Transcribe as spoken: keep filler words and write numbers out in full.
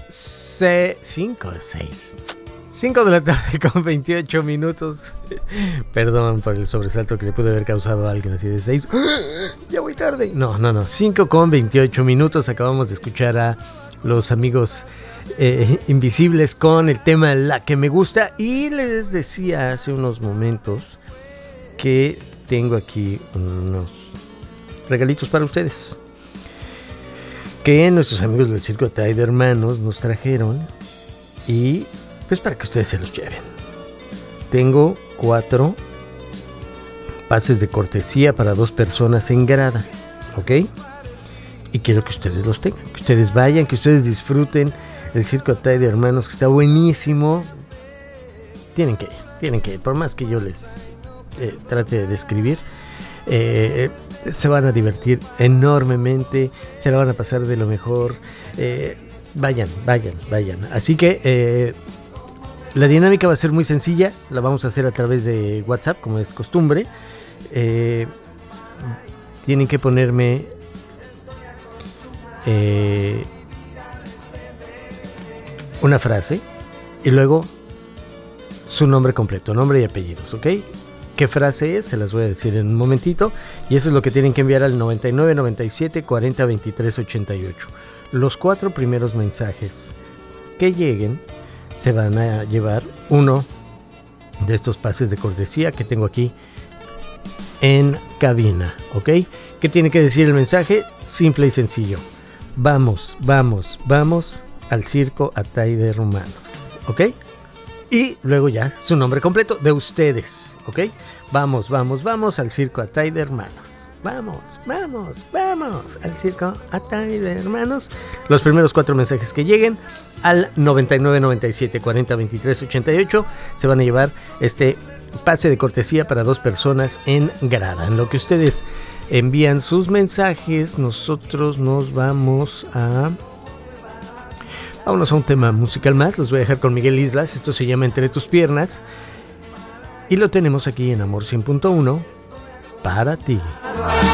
cinco, seis. cinco de la tarde con veintiocho minutos. Perdón por el sobresalto que le pude haber causado a alguien así de seis. Ya voy tarde. No, no, no. cinco con veintiocho minutos. Acabamos de escuchar a los amigos eh, Invisibles con el tema La que me gusta. Y les decía hace unos momentos que tengo aquí unos regalitos para ustedes que nuestros amigos del Circo Atay de Hermanos nos trajeron, y pues para que ustedes se los lleven. Tengo cuatro pases de cortesía para dos personas en grada, ¿ok? Y quiero que ustedes los tengan, que ustedes vayan, que ustedes disfruten el Circo Atay de Hermanos, que está buenísimo. Tienen que ir, tienen que ir, por más que yo les eh, trate de describir. Eh, se van a divertir enormemente, se la van a pasar de lo mejor. Eh, vayan, vayan, vayan. Así que eh, la dinámica va a ser muy sencilla. La vamos a hacer a través de WhatsApp, como es costumbre. Eh, tienen que ponerme eh, una frase y luego su nombre completo, nombre y apellidos, ¿ok? ¿Qué frase es? Se las voy a decir en un momentito. Y eso es lo que tienen que enviar al noventa y nueve, noventa y siete, cuarenta, veintitrés, ochenta y ocho. Los cuatro primeros mensajes que lleguen se van a llevar uno de estos pases de cortesía que tengo aquí en cabina, ¿ok? ¿Qué tiene que decir el mensaje? Simple y sencillo. Vamos, vamos, vamos al Circo Atay de Hermanos, ¿ok? Y luego ya su nombre completo de ustedes, ¿ok? Vamos, vamos, vamos al Circo Atay de Hermanos. Vamos, vamos, vamos al Circo Atay de Hermanos. Los primeros cuatro mensajes que lleguen al noventa y nueve, noventa y siete, cuarenta, veintitrés, ochenta y ocho se van a llevar este pase de cortesía para dos personas en grada. En lo que ustedes envían sus mensajes, nosotros nos vamos a... Vámonos a un tema musical más. Los voy a dejar con Miguel Islas. Esto se llama Entre tus piernas. Y lo tenemos aquí en Amor cien punto uno para ti.